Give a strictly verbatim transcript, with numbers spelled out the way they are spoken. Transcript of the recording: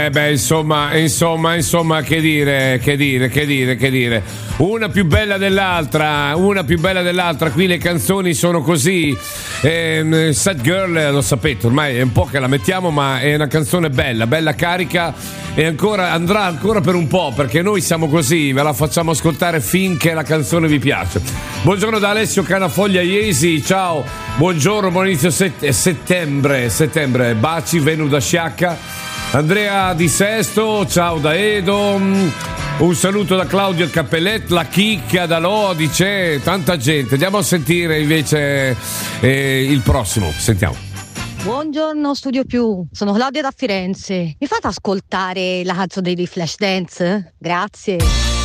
Eh beh, insomma, insomma, insomma, che dire, che dire, che dire, che dire. Una più bella dell'altra, una più bella dell'altra. Qui le canzoni sono così. Eh, Sad Girl, lo sapete, ormai è un po' che la mettiamo, ma è una canzone bella, bella carica. E ancora andrà ancora per un po', perché noi siamo così, ve la facciamo ascoltare finché la canzone vi piace. Buongiorno da Alessio Canafoglia Iesi, ciao, buongiorno, buon inizio set- settembre, settembre, baci, Venu da Sciacca. Andrea Di Sesto, ciao da Edo, un saluto da Claudio Cappellet, la Chicca da Lodice, tanta gente. Andiamo a sentire invece eh, il prossimo, sentiamo. Buongiorno Studio Più, sono Claudia da Firenze. Mi fate ascoltare la canzone di Flashdance? Grazie.